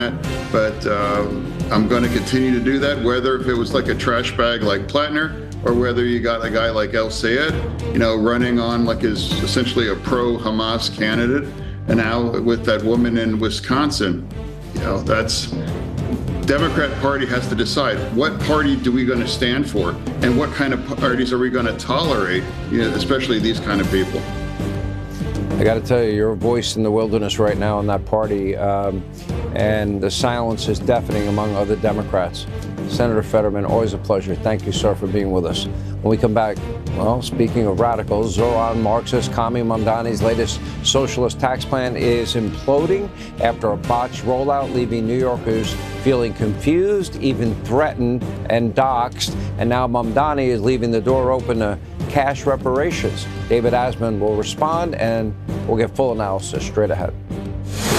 but I'm going to continue to do that, whether if it was like a trash bag like Plattner, or whether you got a guy like El Sayed, running on like is essentially a pro-Hamas candidate, and now with that woman in Wisconsin, that's Democrat Party has to decide what party do we going to stand for, and what kind of parties are we going to tolerate, especially these kind of people. I got to tell you, you're a voice in the wilderness right now in that party, and the silence is deafening among other Democrats. Senator Fetterman, always a pleasure. Thank you, sir, for being with us. When we come back, well, speaking of radicals, Zoran Marxist Kami Mamdani's latest socialist tax plan is imploding after a botched rollout, leaving New Yorkers feeling confused, even threatened, and doxxed. And now Mamdani is leaving the door open to cash reparations. David Asman will respond, and we'll get full analysis straight ahead.